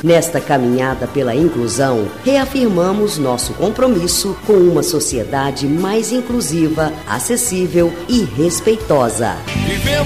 Nesta caminhada pela inclusão, reafirmamos nosso compromisso com uma sociedade mais inclusiva, acessível e respeitosa.